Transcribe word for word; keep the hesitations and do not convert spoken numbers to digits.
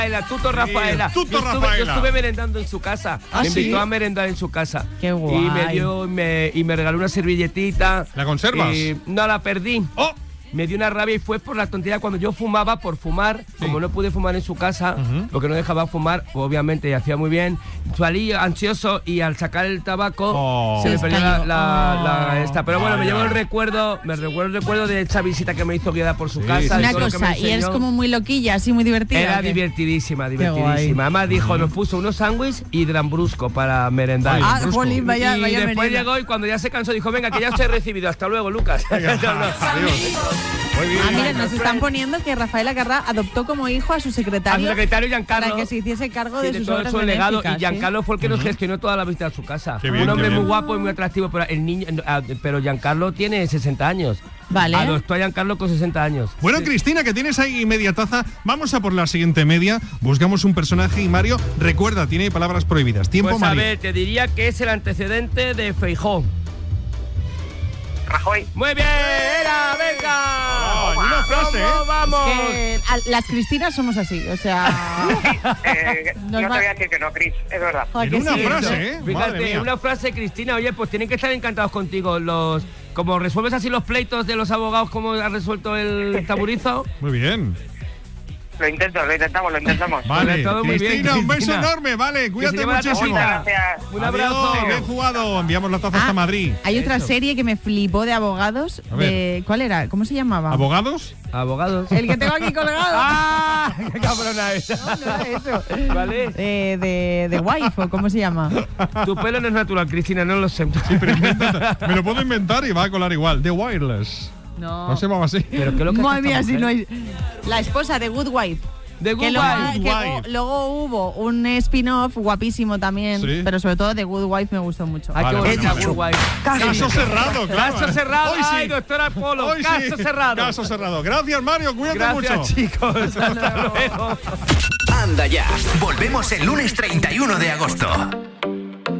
Rafaela, tuto Rafaela. Sí, tuto yo, estuve, Rafaela. yo estuve merendando en su casa. ¿Ah, me invitó sí? a merendar en su casa. Qué guay. Y me dio, me, y me regaló una servilletita. ¿La conservas? Y no la perdí. ¡Oh! Me dio una rabia y fue por la tontería cuando yo fumaba por fumar, sí. Como no pude fumar en su casa, uh-huh. Porque no dejaba fumar, obviamente, y hacía muy bien. Salí ansioso y al sacar el tabaco oh. se me perdió la, la, oh. la esta. Pero bueno, oh, me llevo el recuerdo, me recuerdo el recuerdo de esa visita que me hizo guiada por su sí, casa. Una y todo cosa, lo que me y eres como muy loquilla, así muy divertida. Era divertidísima, divertidísima. Además dijo, nos puso unos sándwiches y drambrusco para merendar. Ah, jolín, vaya, y vaya después merenda. Llegó y cuando ya se cansó dijo, venga, que ya os he recibido. Hasta luego, Lucas. Adiós. Muy bien. Ah, mira, nos están poniendo que Rafaela Carrá adoptó como hijo a su secretario. A su secretario Giancarlo. Para que se hiciese cargo sí, de, de sus todo obras su legado. Y ¿sí? Giancarlo fue el que nos gestionó toda la visita a su casa. Qué bien, un hombre qué muy bien. guapo y muy atractivo, pero el niño, pero Giancarlo tiene sesenta años. Vale. Adoptó a Giancarlo con sesenta años. Bueno, sí. Cristina, que tienes ahí media taza, vamos a por la siguiente media. Buscamos un personaje y Mario, recuerda, tiene palabras prohibidas. Tiempo, pues Mario. A ver, te diría que es el antecedente de Feijóo. Rajoy. Muy bien, era, venga. Oh, una frase, ¿eh? Vamos. Es que a, las Cristinas somos así, o sea. eh, no te voy a decir que no, Cris, es verdad. En una sí, frase, ¿eh? Fíjate, una frase, Cristina, oye, pues tienen que estar encantados contigo. Los, como resuelves así los pleitos de los abogados, como ha resuelto el taburizo. Muy bien. Lo intento, lo intentamos, lo intentamos. Vale, todo muy Cristina, bien, un beso Cristina. enorme, vale, cuídate muchísimo. Muchas gracias. Un abrazo. Adiós, bien jugado, enviamos la taza hasta Ah, Madrid. Hay otra Eso. serie que me flipó de abogados. A ver. De, ¿Cuál era? ¿Cómo se llamaba? ¿Abogados? Abogados. El que tengo aquí colgado. ¡Ah! ¡Qué cabrona esa! No, no era eso. ¿Vale? De, de, de Wife, o ¿cómo se llama? Tu pelo no es natural, Cristina, no lo sé. Sí, pero inventa, me lo puedo inventar y va a colar igual. The Wireless. No. No se llamaba así. Pero qué lo que Madre mía, si no hay. La esposa de Good Wife. De Que Good luego, Wife. Good que Wife. luego hubo un spin-off guapísimo también, Sí. pero sobre todo de Good Wife me gustó mucho. Ay, qué Vale, bonita, vale. Good Wife. Caso cerrado, claro. Caso cerrado. Hoy sí. Ay, doctora Polo, Hoy caso sí. cerrado. Caso cerrado. Gracias, Mario. Cuídate Gracias, mucho. chicos. Hasta luego. Anda ya. Volvemos el lunes treinta y uno de agosto.